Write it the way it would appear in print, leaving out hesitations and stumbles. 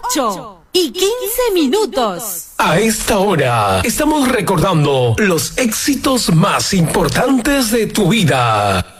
8:15. A esta hora estamos recordando los éxitos más importantes de tu vida.